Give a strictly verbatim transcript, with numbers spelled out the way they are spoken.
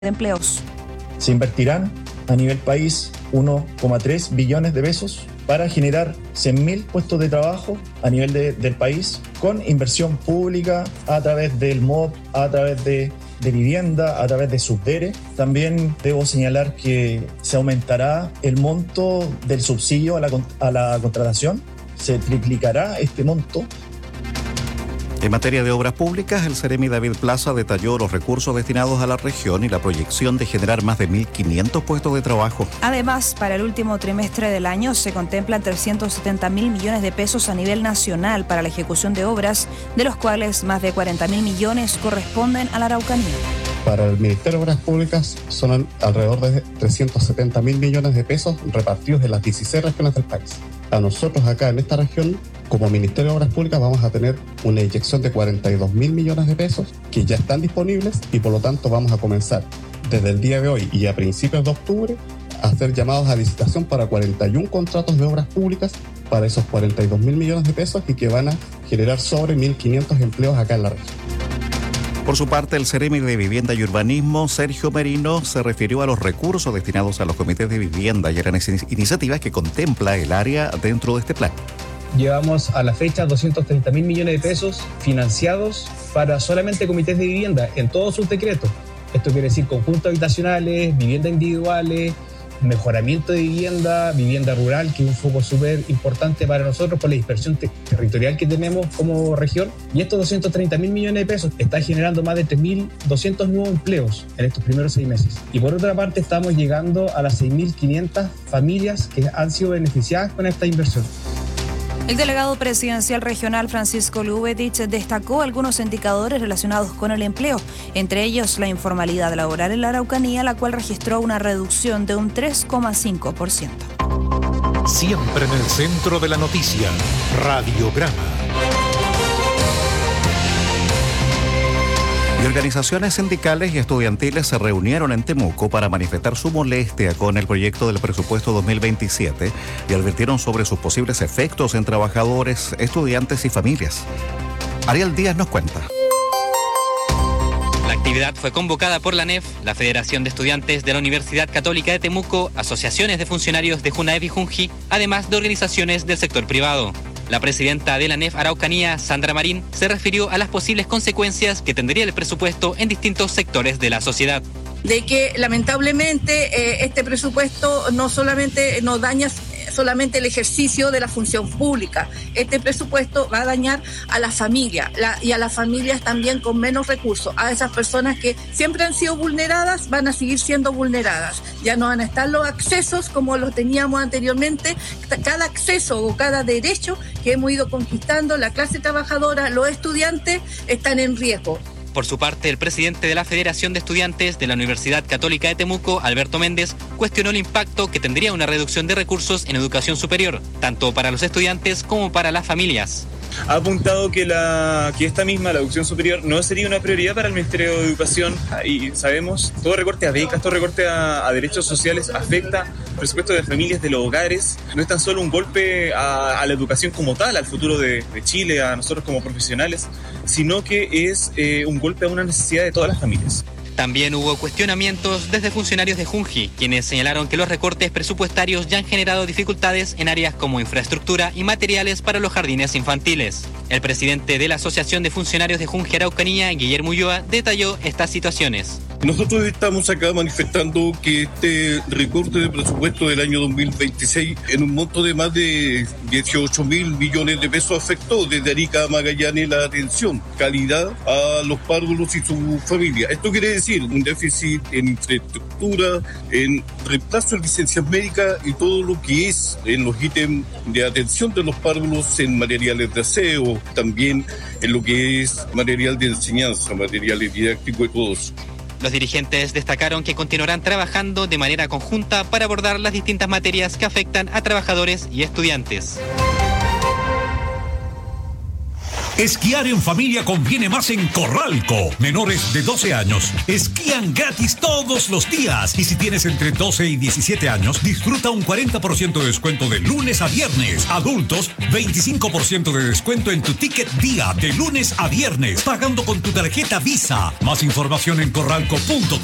de empleos. Se invertirán a nivel país uno coma tres billones de pesos para generar cien mil puestos de trabajo a nivel de, del país, con inversión pública a través del M O P, a través de, de vivienda, a través de Subdere. También debo señalar que se aumentará el monto del subsidio a la, a la contratación, se triplicará este monto. En materia de obras públicas, el Seremi David Plaza detalló los recursos destinados a la región y la proyección de generar más de mil quinientos puestos de trabajo. Además, para el último trimestre del año se contemplan trescientos setenta mil millones de pesos a nivel nacional para la ejecución de obras, de los cuales más de cuarenta mil millones corresponden a la Araucanía. Para el Ministerio de Obras Públicas son alrededor de trescientos setenta mil millones de pesos repartidos en las dieciséis regiones del país. A nosotros acá en esta región, como Ministerio de Obras Públicas, vamos a tener una inyección de cuarenta y dos mil millones de pesos que ya están disponibles y por lo tanto vamos a comenzar desde el día de hoy y a principios de octubre a hacer llamados a licitación para cuarenta y uno contratos de obras públicas para esos cuarenta y dos mil millones de pesos y que van a generar sobre mil quinientos empleos acá en la región. Por su parte, el Seremi de Vivienda y Urbanismo, Sergio Merino, se refirió a los recursos destinados a los comités de vivienda y a las iniciativas que contempla el área dentro de este plan. Llevamos a la fecha doscientos treinta mil millones de pesos financiados para solamente comités de vivienda en todos sus decretos. Esto quiere decir conjuntos habitacionales, viviendas individuales, mejoramiento de vivienda, vivienda rural, que es un foco súper importante para nosotros por la dispersión te- territorial que tenemos como región. Y estos doscientos treinta mil millones de pesos están generando más de tres mil doscientos nuevos empleos en estos primeros seis meses. Y por otra parte estamos llegando a las seis mil quinientas familias que han sido beneficiadas con esta inversión. El delegado presidencial regional Francisco Lubetich destacó algunos indicadores relacionados con el empleo, entre ellos la informalidad laboral en la Araucanía, la cual registró una reducción de un tres coma cinco por ciento. Siempre en el centro de la noticia, Radiograma. Y organizaciones sindicales y estudiantiles se reunieron en Temuco para manifestar su molestia con el proyecto del presupuesto dos mil veintisiete y advirtieron sobre sus posibles efectos en trabajadores, estudiantes y familias. Ariel Díaz nos cuenta. La actividad fue convocada por la N E F, la Federación de Estudiantes de la Universidad Católica de Temuco, asociaciones de funcionarios de JUNAEP y JUNJI, además de organizaciones del sector privado. La presidenta de la N E F Araucanía, Sandra Marín, se refirió a las posibles consecuencias que tendría el presupuesto en distintos sectores de la sociedad. De que lamentablemente eh, este presupuesto no solamente nos daña solamente el ejercicio de la función pública, este presupuesto va a dañar a la familia la, y a las familias también con menos recursos, a esas personas que siempre han sido vulneradas, van a seguir siendo vulneradas, ya no van a estar los accesos como los teníamos anteriormente, cada acceso o cada derecho que hemos ido conquistando, la clase trabajadora, los estudiantes están en riesgo. Por su parte, el presidente de la Federación de Estudiantes de la Universidad Católica de Temuco, Alberto Méndez, cuestionó el impacto que tendría una reducción de recursos en educación superior, tanto para los estudiantes como para las familias. Ha apuntado que, la, que esta misma, la educación superior, no sería una prioridad para el Ministerio de Educación y sabemos, todo recorte a becas, todo recorte a, a derechos sociales afecta el presupuesto de las familias, de los hogares. No es tan solo un golpe a, a la educación como tal, al futuro de, de Chile, a nosotros como profesionales, sino que es eh, un golpe a una necesidad de todas las familias. También hubo cuestionamientos desde funcionarios de JUNJI, quienes señalaron que los recortes presupuestarios ya han generado dificultades en áreas como infraestructura y materiales para los jardines infantiles. El presidente de la Asociación de Funcionarios de JUNJI Araucanía, Guillermo Ulloa, detalló estas situaciones. Nosotros estamos acá manifestando que este recorte de presupuesto del año dos mil veintiséis en un monto de más de dieciocho mil millones de pesos afectó desde Arica a Magallanes la atención, calidad a los párvulos y su familia. Esto quiere decir un déficit en infraestructura, en reemplazo de licencias médicas y todo lo que es en los ítems de atención de los párvulos, en materiales de aseo, también en lo que es material de enseñanza, materiales didácticos y todo eso. Los dirigentes destacaron que continuarán trabajando de manera conjunta para abordar las distintas materias que afectan a trabajadores y estudiantes. Esquiar en familia conviene más en Corralco. Menores de doce años esquían gratis todos los días. Y si tienes entre doce y diecisiete años, disfruta un cuarenta por ciento de descuento de lunes a viernes. Adultos, veinticinco por ciento de descuento en tu ticket día de lunes a viernes, pagando con tu tarjeta Visa. Más información en corralco punto com.